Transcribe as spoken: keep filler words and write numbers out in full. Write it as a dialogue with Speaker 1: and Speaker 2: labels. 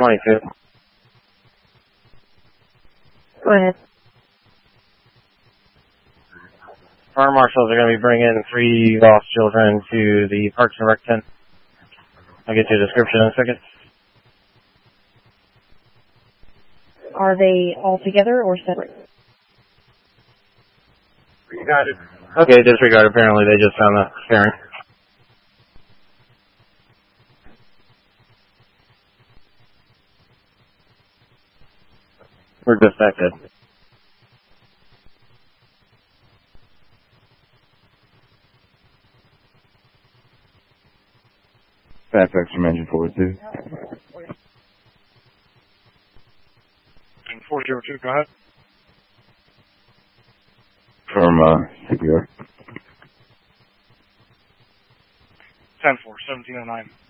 Speaker 1: twenty-two.
Speaker 2: Go ahead.
Speaker 1: Fire marshals are going to be bringing three lost children to the Parks and Rec tent. I'll get you a description in a second.
Speaker 2: Are they all together or separate?
Speaker 1: Disregarded. Okay, disregard. Apparently they just found the parent. We're disaffected.
Speaker 3: Fairfax from engine forward two.
Speaker 4: four zero two, go ahead.
Speaker 3: From uh, C P R.
Speaker 4: ten four, seventeen oh nine.